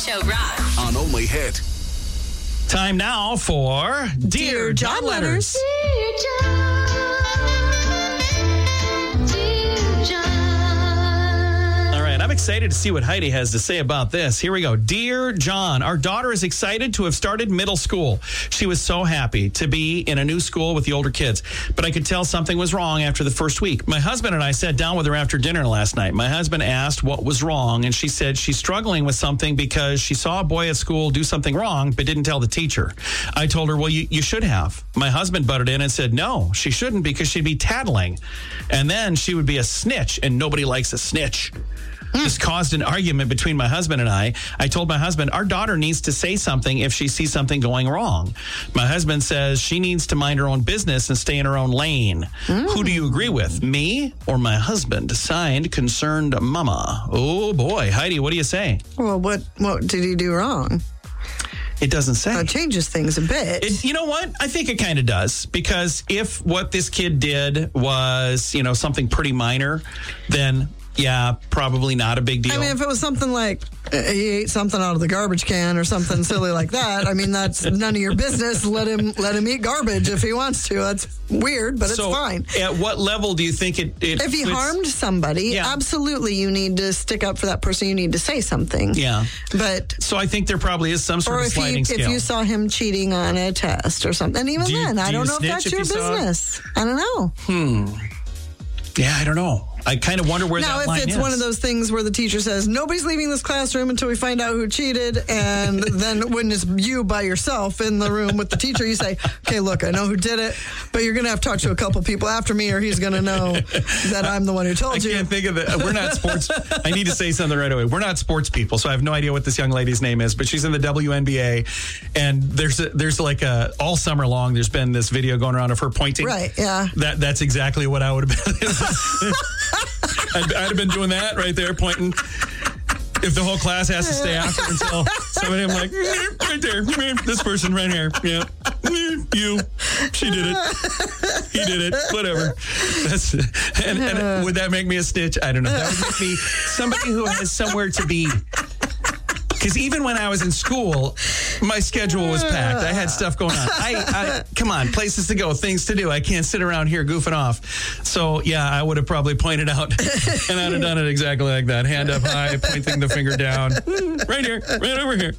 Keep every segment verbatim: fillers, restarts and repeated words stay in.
Show rocks. On Only Hit. Time now for Dear, Dear John, John Letters. Letters. Dear John, dear John. All right, I'm excited to see what Heidi has to say about this. Here we go. Dear John, our daughter is excited to have started middle school. She was so happy to be in a new school with the older kids, but I could tell something was wrong after the first week. My husband and I sat down with her after dinner last night. My husband asked what was wrong, and she said she's struggling with something because she saw a boy at school do something wrong, but didn't tell the teacher. I told her, well, you, you should have. My husband butted in and said, no, she shouldn't because she'd be tattling. And then she would be a snitch, and nobody likes a snitch. This caused an argument between my husband and I. I told my husband, our daughter needs to say something if she sees something going wrong. My husband says she needs to mind her own business and stay in her own lane. Mm. Who do you agree with, me or my husband? Signed, Concerned Mama. Oh, boy. Heidi, what do you say? Well, what, what did he do wrong? It doesn't say. That changes things a bit. It, you know what? I think it kind of does. Because if what this kid did was, you know, something pretty minor, then... yeah, probably not a big deal. I mean, if it was something like uh, he ate something out of the garbage can or something silly like that, I mean, that's none of your business. Let him let him eat garbage if he wants to. That's weird, but so it's fine. At what level do you think it... it if he fits? harmed somebody, Yeah. absolutely you need to stick up for that person. You need to say something. Yeah. But... so I think there probably is some sort or of if, sliding he, scale. if you saw him cheating on a test or something. And even Do you- then, do I you don't know if snitch that's if your you saw it? business. I don't know. Yeah, I don't know. I kind of wonder where Now, that if line it's is. one of those things where the teacher says, nobody's leaving this classroom until we find out who cheated, and then when it's you by yourself in the room with the teacher, you say, okay, look, I know who did it, but you're going to have to talk to a couple people after me, or he's going to know that I'm the one who told I you. can't think of it. We're not sports. I need to say something right away. We're not sports people, so I have no idea what this young lady's name is, but she's in the W N B A, and there's a, there's like a, all summer long, there's been this video going around of her pointing. Right, yeah. That That's exactly what I would have been. I'd, I'd have been doing that right there, pointing. If the whole class has to stay after until somebody, I'm like, right there, this person right here, yeah, you, she did it, he did it, whatever. That's, and, and would that make me a snitch? I don't know. That would make me somebody who has somewhere to be. Because even when I was in school, my schedule was packed. I had stuff going on. I, I come on, places to go, things to do. I can't sit around here goofing off. So, yeah, I would have probably pointed out, and I'd have done it exactly like that. Hand up high, pointing the finger down. Right here, right over here.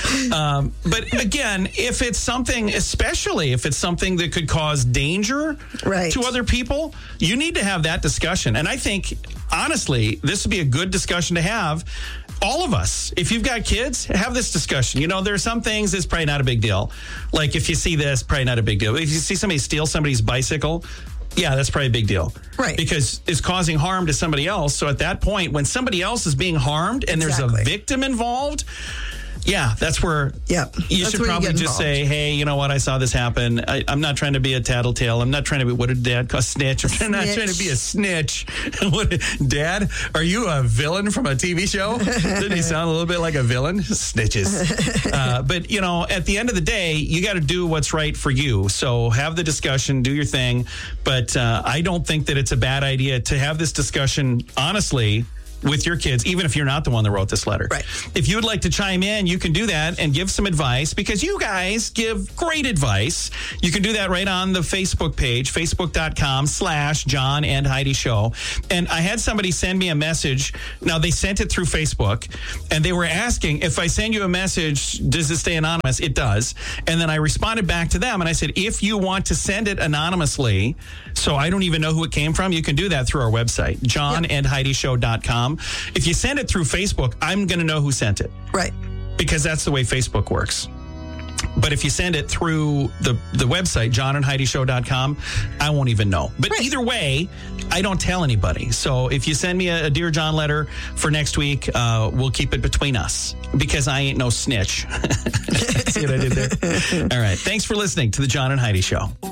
Um, but again, if it's something, especially if it's something that could cause danger Right. to other people, you need to have that discussion. And I think, honestly, this would be a good discussion to have. All of us, if you've got kids, have this discussion. You know, there are some things that's probably not a big deal. Like if you see this, probably not a big deal. If you see somebody steal somebody's bicycle, yeah, that's probably a big deal. Right. Because it's causing harm to somebody else. So at that point, when somebody else is being harmed and Exactly. there's a victim involved, yeah, that's where Yep. you That's should where you probably get just involved. say, hey, you know what? I saw this happen. I, I'm not trying to be a tattletale. I'm not trying to be, what did Dad call snitch? I'm not Snitch. trying to be a snitch. What, Dad, are you a villain from a T V show? Didn't he sound a little bit like a villain? Snitches. Uh, but, you know, at the end of the day, you got to do what's right for you. So have the discussion, do your thing. But uh, I don't think that it's a bad idea to have this discussion, honestly, with your kids, even if you're not the one that wrote this letter. Right. If you would like to chime in, you can do that and give some advice because you guys give great advice. You can do that right on the Facebook page, facebook.com slash John and Heidi Show. And I had somebody send me a message. Now, they sent it through Facebook, and they were asking, if I send you a message, does it stay anonymous? It does. And then I responded back to them, and I said, if you want to send it anonymously, so I don't even know who it came from, you can do that through our website, john and heidi show dot com. If you send it through Facebook, I'm going to know who sent it. Right. Because that's the way Facebook works. But if you send it through the, the website, john and heidi show dot com, I won't even know. But Right. either way, I don't tell anybody. So if you send me a, a Dear John letter for next week, uh, we'll keep it between us because I ain't no snitch. See what I did there? All right. Thanks for listening to the John and Heidi Show.